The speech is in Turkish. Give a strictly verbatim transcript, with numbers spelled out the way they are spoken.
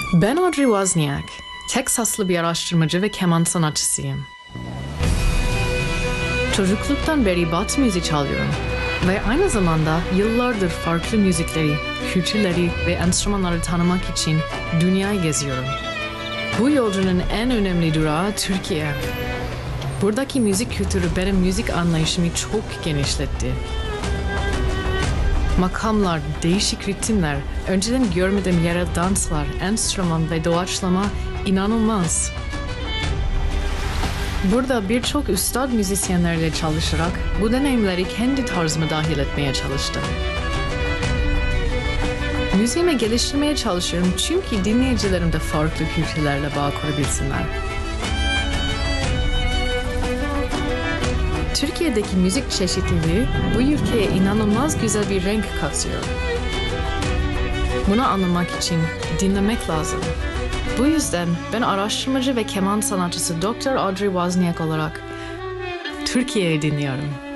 Ben Audrey Wozniak, Teksaslı bir araştırmacı ve keman sanatçısıyım. Çocukluktan beri Batı müziği çalıyorum ve aynı zamanda yıllardır farklı müzikleri, kültürleri ve enstrümanları tanımak için dünyayı geziyorum. Bu yolculuğun en önemli durağı Türkiye. Buradaki müzik kültürü benim müzik anlayışımı çok genişletti. Makamlar, değişik ritimler, önceden görmediğim yerel danslar, enstrüman ve doğaçlama inanılmaz. Burada birçok üstad müzisyenlerle çalışarak bu deneyimleri kendi tarzıma dahil etmeye çalıştım. Müziğimi geliştirmeye çalışıyorum çünkü dinleyicilerim de farklı kültürlerle bağ kurabilsinler. Türkiye'deki müzik çeşitliliği bu ülkeye inanılmaz güzel bir renk katıyor. Bunu anlamak için dinlemek lazım. Bu yüzden ben araştırmacı ve keman sanatçısı doktor Audrey Wozniak olarak Türkiye'yi dinliyorum.